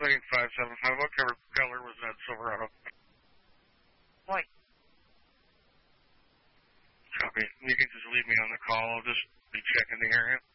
Looking 575. What color was that Silverado? White. Copy. You can just leave me on the call. I'll just be checking the area.